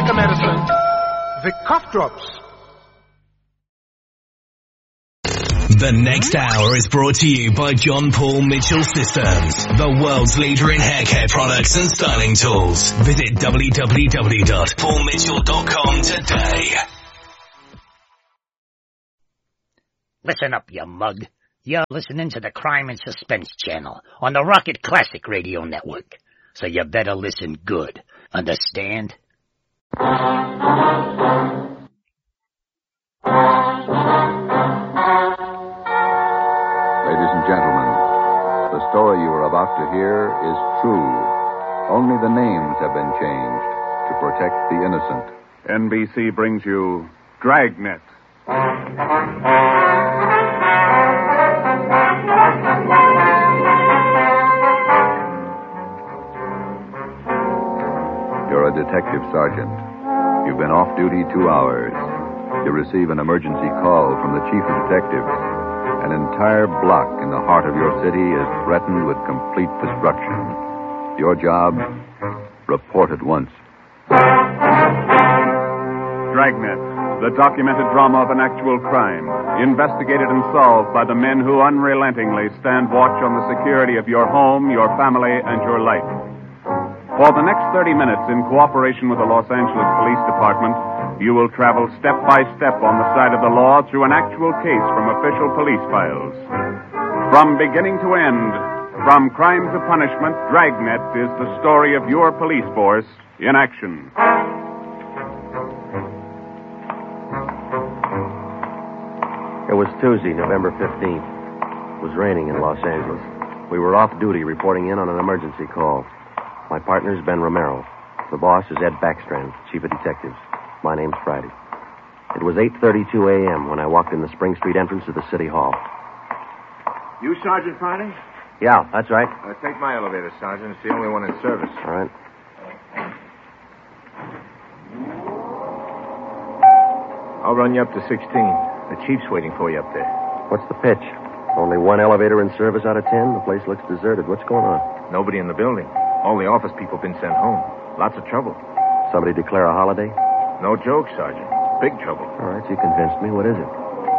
like a medicine. The cough drops. The next hour is brought to you by John Paul Mitchell Systems, the world's leader in hair care products and styling tools. Visit www.paulmitchell.com today. Listen up, you mug. You're listening to the Crime and Suspense channel on the Rocket Classic Radio Network. So you better listen good. Understand? Ladies and gentlemen, the story you are about to hear is true. Only the names have been changed to protect the innocent. NBC brings you Dragnet. You're a detective sergeant. You've been off duty 2 hours. You receive an emergency call from the chief of detectives. An entire block in the heart of your city is threatened with complete destruction. Your job? Report at once. Dragnet, the documented drama of an actual crime, investigated and solved by the men who unrelentingly stand watch on the security of your home, your family, and your life. For the next 30 minutes, in cooperation with the Los Angeles Police Department, you will travel step by step on the side of the law through an actual case from official police files. From beginning to end, from crime to punishment, Dragnet is the story of your police force in action. It was Tuesday, November 15th. It was raining in Los Angeles. We were off duty reporting in on an emergency call. My partner's Ben Romero. The boss is Ed Backstrand, chief of detectives. My name's Friday. It was 8:32 a.m. when I walked in the Spring Street entrance of the City Hall. You Sergeant Friday? Yeah, that's right. Take my elevator, Sergeant. It's the only one in service. All right. I'll run you up to 16. The chief's waiting for you up there. What's the pitch? Only one elevator in service out of 10? The place looks deserted. What's going on? Nobody in the building. All the office people have been sent home. Lots of trouble. Somebody declare a holiday? No joke, Sergeant. Big trouble. All right, you convinced me. What is it?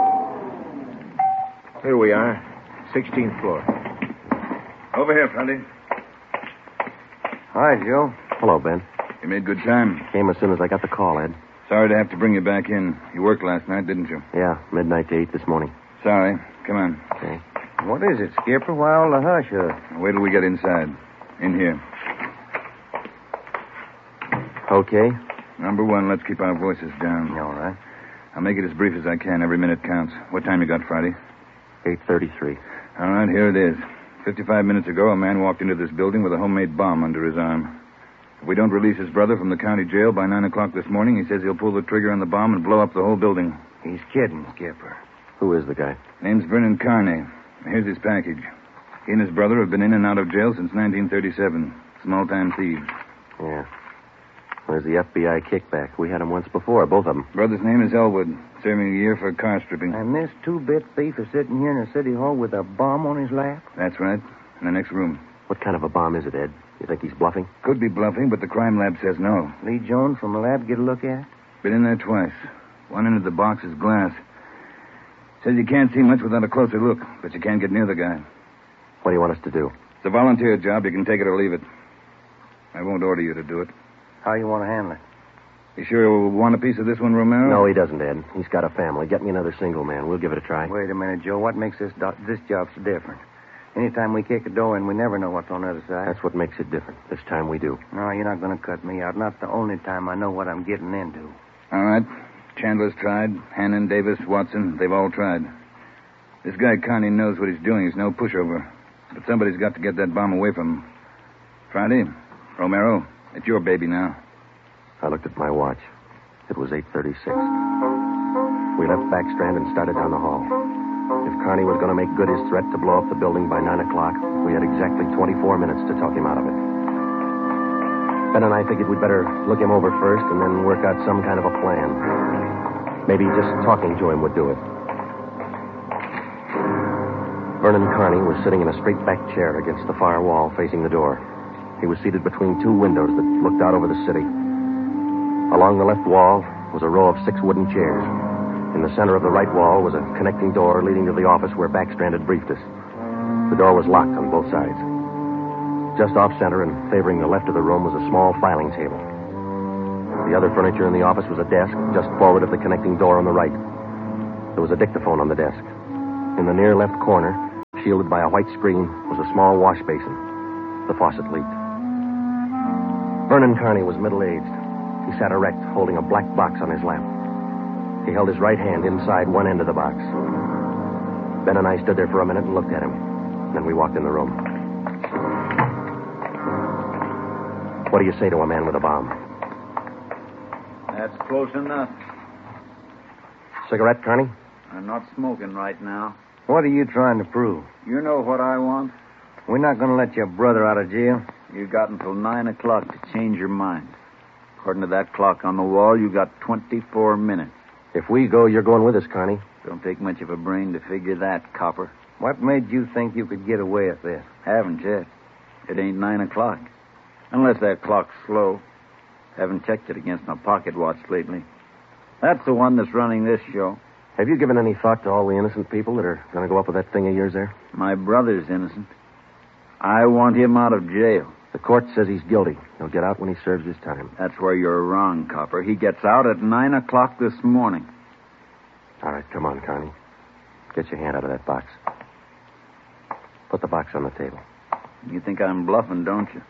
Here we are. 16th floor. Over here, Friday. Hi, Joe. Hello, Ben. You made good time. Came as soon as I got the call, Ed. Sorry to have to bring you back in. You worked last night, didn't you? Yeah, midnight to 8 this morning. Sorry. Come on. Okay. What is it, Skipper? Why all the hush? Wait till we get inside. In here. Okay. Number one, let's keep our voices down. All right. I'll make it as brief as I can. Every minute counts. What time you got, Friday? 8:33. All right, here it is. 55 minutes ago, a man walked into this building with a homemade bomb under his arm. If we don't release his brother from the county jail by 9 o'clock this morning, he says he'll pull the trigger on the bomb and blow up the whole building. He's kidding, Skipper. Who is the guy? Name's Vernon Carney. Here's his package. He and his brother have been in and out of jail since 1937. Small-time thieves. Yeah. Where's the FBI kickback? We had him once before, both of them. Brother's name is Elwood, serving a year for car stripping. And this two-bit thief is sitting here in the city hall with a bomb on his lap? That's right. In the next room. What kind of a bomb is it, Ed? You think he's bluffing? Could be bluffing, but the crime lab says no. Lee Jones from the lab get a look at it? Been in there twice. One end of the box is glass. Says you can't see much without a closer look, but you can't get near the guy. What do you want us to do? It's a volunteer job. You can take it or leave it. I won't order you to do it. How you want to handle it? You sure you'll want a piece of this one, Romero? No, he doesn't, Ed. He's got a family. Get me another single man. We'll give it a try. Wait a minute, Joe. What makes this job so different? Anytime we kick a door in, we never know what's on the other side. That's what makes it different. This time we do. No, you're not going to cut me out. Not the only time I know what I'm getting into. All right. Chandler's tried. Hannon, Davis, Watson, they've all tried. This guy Carney knows what he's doing. He's no pushover. But somebody's got to get that bomb away from him. Friday, Romero, it's your baby now. I looked at my watch. It was 8:36. We left Backstrand and started down the hall. If Carney was going to make good his threat to blow up the building by 9 o'clock, we had exactly 24 minutes to talk him out of it. Ben and I figured we'd better look him over first and then work out some kind of a plan. Maybe just talking to him would do it. Vernon Carney was sitting in a straight-back chair against the far wall facing the door. He was seated between two windows that looked out over the city. Along the left wall was a row of 6 wooden chairs. In the center of the right wall was a connecting door leading to the office where Backstrand had briefed us. The door was locked on both sides. Just off-center and favoring the left of the room was a small filing table. The other furniture in the office was a desk just forward of the connecting door on the right. There was a dictaphone on the desk. In the near left corner, shielded by a white screen, was a small wash basin. The faucet leaked. Vernon Kearney was middle-aged. He sat erect, holding a black box on his lap. He held his right hand inside one end of the box. Ben and I stood there for a minute and looked at him. Then we walked in the room. What do you say to a man with a bomb? That's close enough. Cigarette, Kearney? I'm not smoking right now. What are you trying to prove? You know what I want? We're not going to let your brother out of jail. You got until 9 o'clock to change your mind. According to that clock on the wall, you got 24 minutes. If we go, you're going with us, Kearney. Don't take much of a brain to figure that, copper. What made you think you could get away with this? Haven't yet. It ain't 9 o'clock. Unless that clock's slow. Haven't checked it against my pocket watch lately. That's the one that's running this show. Have you given any thought to all the innocent people that are going to go up with that thing of yours there? My brother's innocent. I want him out of jail. The court says he's guilty. He'll get out when he serves his time. That's where you're wrong, copper. He gets out at 9 o'clock this morning. All right, come on, Kearney. Get your hand out of that box. Put the box on the table. You think I'm bluffing, don't you?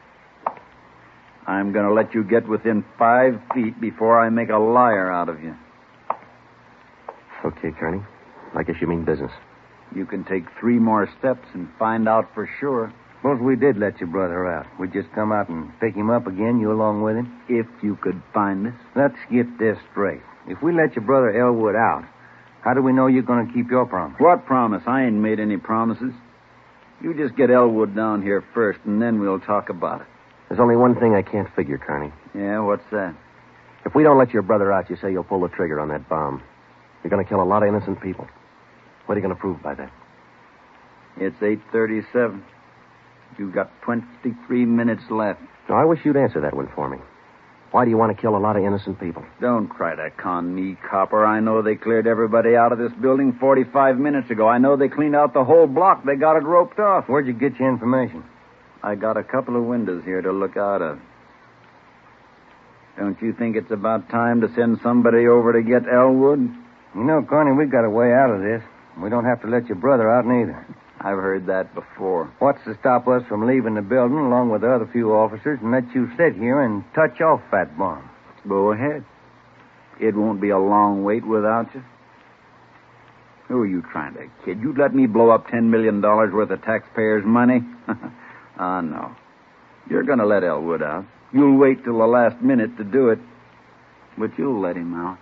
I'm going to let you get within 5 feet before I make a liar out of you. Okay, Kearney. I guess you mean business. You can take 3 more steps and find out for sure. Suppose we did let your brother out. We'd just come out and pick him up again, you along with him? If you could find us. Let's get this straight. If we let your brother Elwood out, how do we know you're going to keep your promise? What promise? I ain't made any promises. You just get Elwood down here first, and then we'll talk about it. There's only one thing I can't figure, Kearney. Yeah, what's that? If we don't let your brother out, you say you'll pull the trigger on that bomb. You're going to kill a lot of innocent people. What are you going to prove by that? It's 8:37. You've got 23 minutes left. No, I wish you'd answer that one for me. Why do you want to kill a lot of innocent people? Don't try to con me, copper. I know they cleared everybody out of this building 45 minutes ago. I know they cleaned out the whole block. They got it roped off. Where'd you get your information? I got a couple of windows here to look out of. Don't you think it's about time to send somebody over to get Elwood? You know, Kearney, we've got a way out of this. We don't have to let your brother out neither. I've heard that before. What's to stop us from leaving the building along with the other few officers and let you sit here and touch off that bomb? Go ahead. It won't be a long wait without you. Who are you trying to kid? You'd let me blow up $10 million worth of taxpayers' money? No. You're going to let Elwood out. You'll wait till the last minute to do it. But you'll let him out.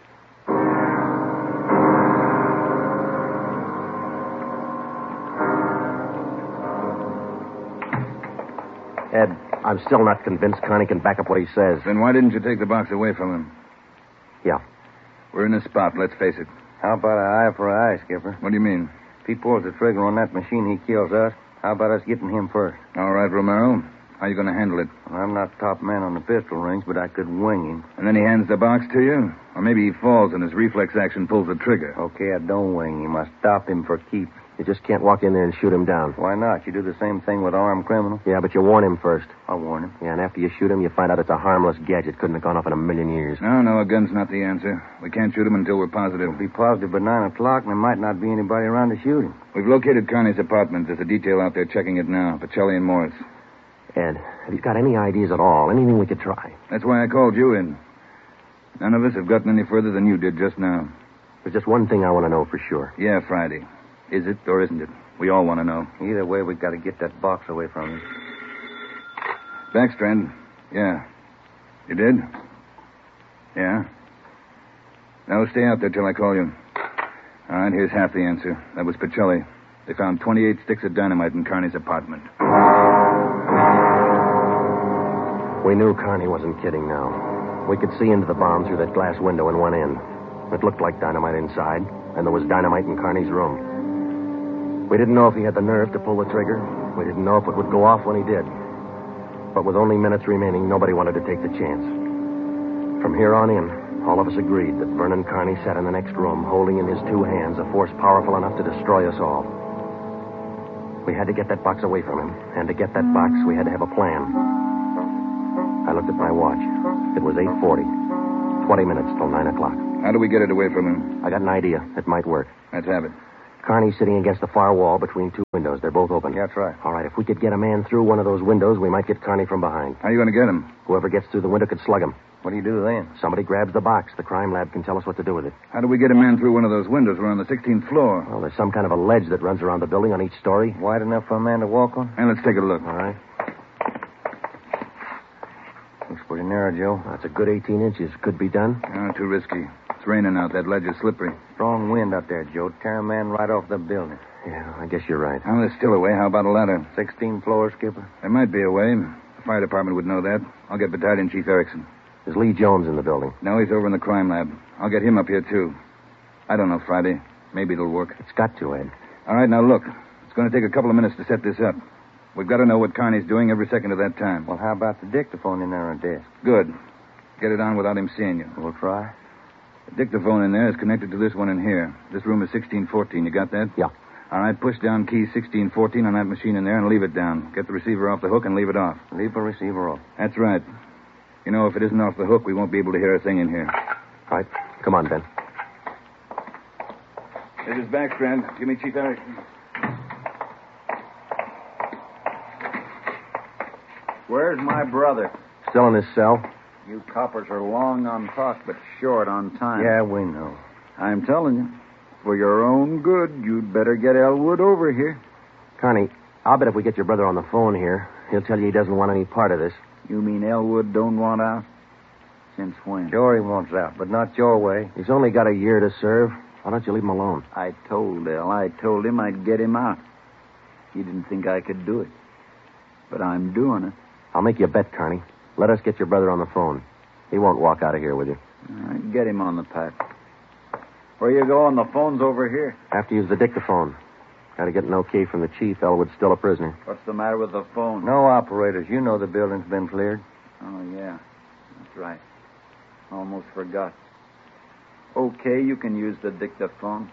Ed, I'm still not convinced Kearney can back up what he says. Then why didn't you take the box away from him? Yeah. We're in a spot, let's face it. How about an eye for an eye, Skipper? What do you mean? If he pulls the trigger on that machine, he kills us. How about us getting him first? All right, Romero. How are you going to handle it? Well, I'm not top man on the pistol range, but I could wing him. And then he hands the box to you? Or maybe he falls and his reflex action pulls the trigger. Okay, I don't wing him. I stop him for keeps. You just can't walk in there and shoot him down. Why not? You do the same thing with armed criminals. Yeah, but you warn him first. I'll warn him. Yeah, and after you shoot him, you find out it's a harmless gadget. Couldn't have gone off in a million years. No, a gun's not the answer. We can't shoot him until we're positive. We'll be positive by 9 o'clock, and there might not be anybody around to shoot him. We've located Kearney's apartment. There's a detail out there checking it now. Pacelli and Morris. Ed, have you got any ideas at all? Anything we could try? That's why I called you in. None of us have gotten any further than you did just now. There's just one thing I want to know for sure. Yeah, Friday. Is it or isn't it? We all want to know. Either way, we've got to get that box away from him. Backstrand. Yeah. You did? Yeah. Now stay out there till I call you. All right, here's half the answer. That was Pacelli. They found 28 sticks of dynamite in Kearney's apartment. We knew Kearney wasn't kidding now. We could see into the bomb through that glass window in one end. It looked like dynamite inside, and there was dynamite in Kearney's room. We didn't know if he had the nerve to pull the trigger. We didn't know if it would go off when he did. But with only minutes remaining, nobody wanted to take the chance. From here on in, all of us agreed that Vernon Kearney sat in the next room, holding in his two hands a force powerful enough to destroy us all. We had to get that box away from him, and to get that box, we had to have a plan. I looked at my watch. It was 8:40. 20 minutes till 9 o'clock. How do we get it away from him? I got an idea. It might work. Let's have it. Kearney's sitting against the far wall between two windows. They're both open. Yeah, that's right. All right, if we could get a man through one of those windows, we might get Kearney from behind. How are you going to get him? Whoever gets through the window could slug him. What do you do then? Somebody grabs the box. The crime lab can tell us what to do with it. How do we get a man through one of those windows? We're on the 16th floor. Well, there's some kind of a ledge that runs around the building on each story. Wide enough for a man to walk on? And let's take a look. All right. Looks pretty narrow, Joe. That's a good 18 inches. Could be done. Too risky. It's raining out. That ledge is slippery. Strong wind up there, Joe. Tear a man right off the building. Yeah, I guess you're right. Well, there's still a way. How about a ladder? 16 floors, Skipper. There might be a way. The fire department would know that. I'll get Battalion Chief Erickson. Is Lee Jones in the building? No, he's over in the crime lab. I'll get him up here, too. I don't know, Friday. Maybe it'll work. It's got to, Ed. All right, now look. It's going to take a couple of minutes to set this up. We've got to know what Kearney's doing every second of that time. Well, how about the dictaphone in there on desk? Good. Get it on without him seeing you. We'll try. The dictaphone in there is connected to this one in here. This room is 1614. You got that? Yeah. All right, push down key 1614 on that machine in there and leave it down. Get the receiver off the hook and leave it off. Leave the receiver off. That's right. You know, if it isn't off the hook, we won't be able to hear a thing in here. All right. Come on, Ben. This is Backstrand. Give me Chief Erickson. Where's my brother? Still in his cell. You coppers are long on talk, but short on time. Yeah, we know. I'm telling you, for your own good, you'd better get Elwood over here. Kearney, I'll bet if we get your brother on the phone here, he'll tell you he doesn't want any part of this. You mean Elwood don't want out? Since when? Sure he wants out, but not your way. He's only got a year to serve. Why don't you leave him alone? I told him I'd get him out. He didn't think I could do it. But I'm doing it. I'll make you a bet, Kearney. Let us get your brother on the phone. He won't walk out of here with you. All right, get him on the pat. Where you going? The phone's over here. Have to use the dictaphone. Got to get an okay from the chief. Elwood's still a prisoner. What's the matter with the phone? No operators. You know the building's been cleared. Oh, yeah. That's right. Almost forgot. Okay, you can use the dictaphone.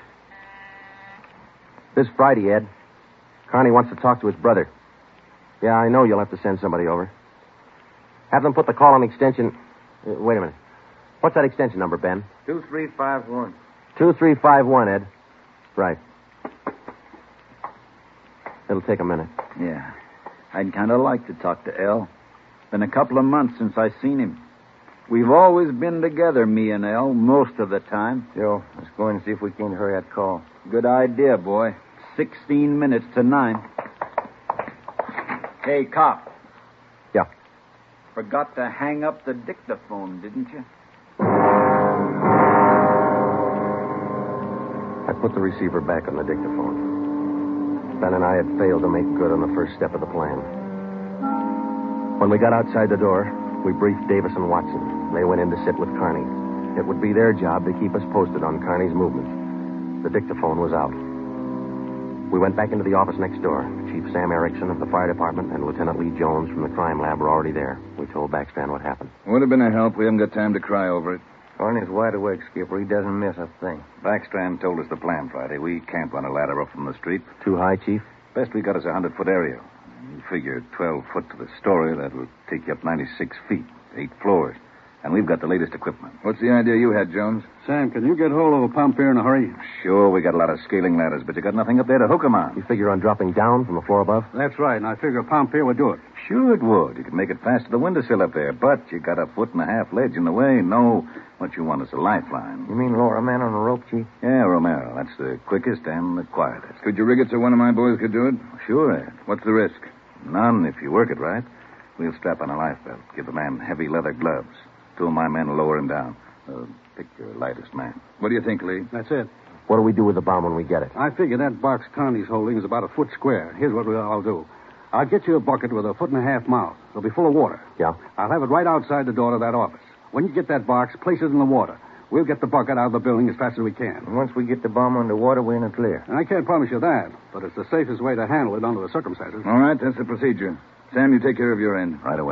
This Friday, Ed. Kearney wants to talk to his brother. Yeah, I know you'll have to send somebody over. Have them put the call on extension... wait a minute. What's that extension number, Ben? 2351. 2351, Ed. Right. It'll take a minute. Yeah. I'd kind of like to talk to El. Been a couple of months since I seen him. We've always been together, me and El, most of the time. Joe, let's go in and see if we can hurry that call. Good idea, boy. 16 minutes to 9. Hey, cop. Yeah. Forgot to hang up the dictaphone, didn't you? I put the receiver back on the dictaphone. Ben and I had failed to make good on the first step of the plan. When we got outside the door, we briefed Davis and Watson. They went in to sit with Kearney. It would be their job to keep us posted on Kearney's movements. The dictaphone was out. We went back into the office next door. Chief Sam Erickson of the fire department and Lieutenant Lee Jones from the crime lab were already there. We told Backstrand what happened. Would have been a help. We haven't got time to cry over it. Kearney's wide awake, Skipper. He doesn't miss a thing. Backstrand told us the plan Friday. We can't run a ladder up from the street. Too high, Chief? Best we got is a 100-foot area. You figure 12 foot to the story, that'll take you up 96 feet, 8 floors. And we've got the latest equipment. What's the idea you had, Jones? Sam, can you get hold of a pump here in a hurry? Sure, we got a lot of scaling ladders, but you got nothing up there to hook 'em on. You figure on dropping down from the floor above? That's right, and I figure a pump here would do it. Sure it would. You could make it fast to the windowsill up there, but you got a 1.5 foot ledge in the way. No, what you want is a lifeline. You mean lower a man on a rope, Chief? Yeah, Romero. That's the quickest and the quietest. Could you rig it so one of my boys could do it? Sure, Ed. What's the risk? None if you work it right. We'll strap on a life belt. Give the man heavy leather gloves. 2 of my men will lower him down. Pick your lightest man. What do you think, Lee? That's it. What do we do with the bomb when we get it? I figure that box Kearney's holding is about a foot square. Here's what I'll do. I'll get you a bucket with a 1.5 foot mouth. It'll be full of water. Yeah? I'll have it right outside the door to that office. When you get that box, place it in the water. We'll get the bucket out of the building as fast as we can. And once we get the bomb underwater, we're in the clear. And I can't promise you that, but it's the safest way to handle it under the circumstances. All right, that's the procedure. Sam, you take care of your end. Right away.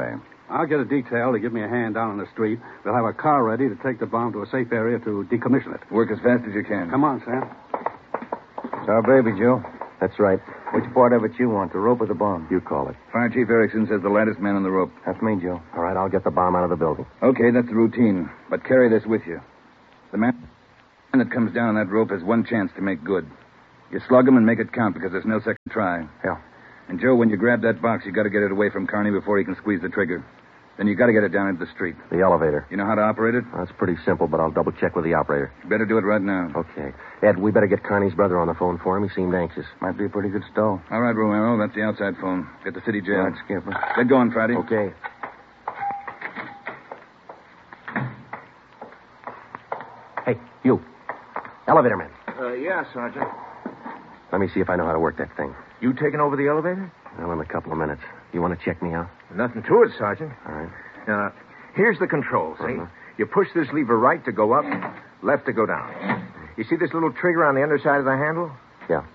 I'll get a detail to give me a hand down on the street. We'll have a car ready to take the bomb to a safe area to decommission it. Work as fast as you can. Come on, Sam. It's our baby, Joe. That's right. Which part of it you want, the rope or the bomb? You call it. Fire Chief Erickson says the lightest man on the rope. That's me, Joe. All right, I'll get the bomb out of the building. Okay, that's the routine. But carry this with you. The man that comes down on that rope has one chance to make good. You slug him and make it count because there's no second try. Yeah. And, Joe, when you grab that box, you got to get it away from Carney before he can squeeze the trigger. Then you got to get it down into the street. The elevator. You know how to operate it? Well, that's pretty simple, but I'll double check with the operator. You better do it right now. Okay. Ed, we better get Carney's brother on the phone for him. He seemed anxious. Might be a pretty good stall. All right, Romero. That's the outside phone. Get the city jail. All right, Skipper. Get going, Friday. Okay. Hey, you. Elevator man. Yeah, Sergeant. Let me see if I know how to work that thing. You taking over the elevator? Well, in a couple of minutes. You want to check me out? Nothing to it, Sergeant. All right. Here's the control, see? You push this lever right to go up, left to go down. You see this little trigger on the underside of the handle? Yeah.